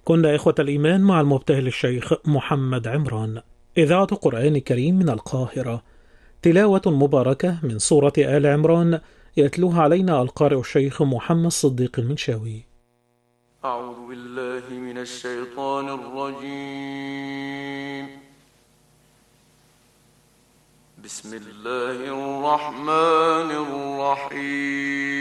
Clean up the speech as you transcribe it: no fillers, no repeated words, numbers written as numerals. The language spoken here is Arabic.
كنا إخوة الإيمان مع المبتهل الشيخ محمد عمران. إذاعة قرآن كريم من القاهرة. تلاوة مباركة من سورة آل عمران يتلوها علينا القارئ الشيخ محمد صديق المنشاوي. أعوذ بالله من الشيطان الرجيم. بسم الله الرحمن الرحيم.